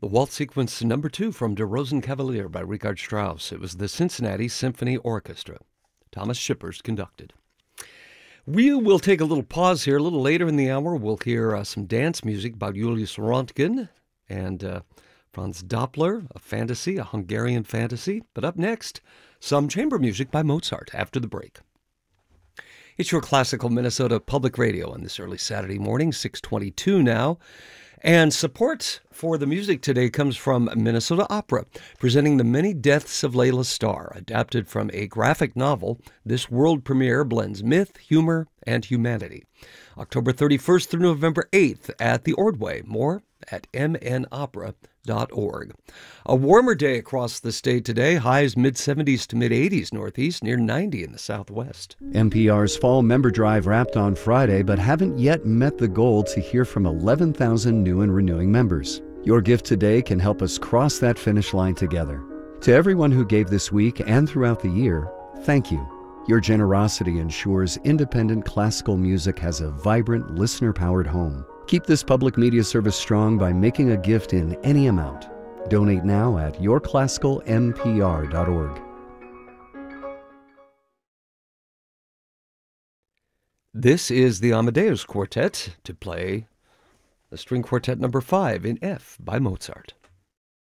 The Waltz Sequence number 2 from Der Rosenkavalier by Richard Strauss. It was the Cincinnati Symphony Orchestra. Thomas Shippers conducted. We will take a little pause here. A little later in the hour, we'll hear some dance music by Julius Röntgen and Franz Doppler, a fantasy, a Hungarian fantasy. But up next, some chamber music by Mozart after the break. It's your classical Minnesota Public Radio on this early Saturday morning, 6:22 now. And support for the music today comes from Minnesota Opera, presenting The Many Deaths of Layla Starr, adapted from a graphic novel. This world premiere blends myth, humor, and humanity. October 31st through November 8th at the Ordway. More at mnopera.org. A warmer day across the state today. Highs mid-70s to mid-80s northeast, near 90 in the southwest. NPR's Fall Member Drive wrapped on Friday, but haven't yet met the goal to hear from 11,000 new and renewing members. Your gift today can help us cross that finish line together. To everyone who gave this week and throughout the year, thank you. Your generosity ensures independent classical music has a vibrant, listener-powered home. Keep this public media service strong by making a gift in any amount. Donate now at yourclassicalnpr.org. This is the Amadeus Quartet to play the String Quartet number 5 in F by Mozart.